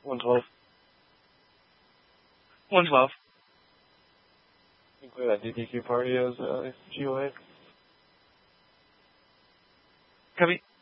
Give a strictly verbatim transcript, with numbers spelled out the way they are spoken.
one twelve. one twelve. Include that D D Q party as uh, G O A. Copy.